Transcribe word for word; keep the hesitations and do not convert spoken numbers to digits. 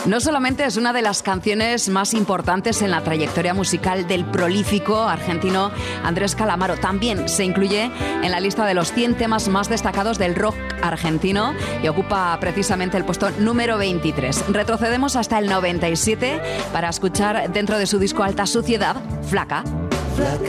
No solamente es una de las canciones más importantes en la trayectoria musical del prolífico argentino Andrés Calamaro, también se incluye en la lista de los cien temas más destacados del rock argentino y ocupa precisamente el puesto número veintitrés. Retrocedemos hasta el noventa y siete para escuchar dentro de su disco Alta Suciedad, Flaca. Flaca.